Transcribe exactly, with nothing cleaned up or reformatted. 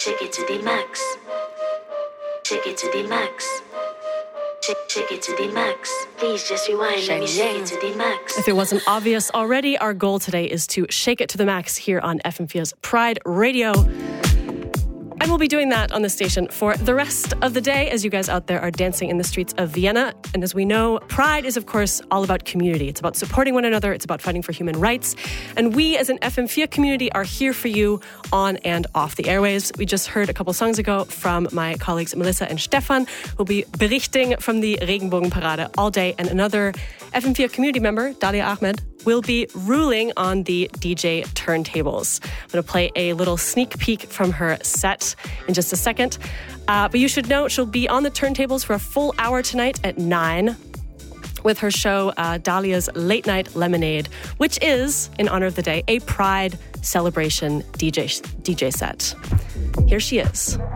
Take it to the max. Take it to the max. Take, take it to the max. Please just rewind. Let me shake it to the max. If it wasn't obvious already, our goal today is to shake it to the max here on F M Fia's Pride Radio. And we'll be doing that on the station for the rest of the day as you guys out there are dancing in the streets of Vienna. And as we know, Pride is, of course, all about community. It's about supporting one another. It's about fighting for human rights. And we, as an F M Fia community, are here for you on and off the airwaves. We just heard a couple songs ago from my colleagues Melissa and Stefan, who'll be berichting from the Regenbogenparade all day. And another F M Fia community member, Dalia Ahmed, will be ruling on the D J turntables. I'm going to play a little sneak peek from her set in just a second. Uh, but you should know she'll be on the turntables for a full hour tonight at nine with her show uh, Dalia's Late Night Lemonade, which is, in honor of the day, a Pride celebration D J, D J set. Here she is.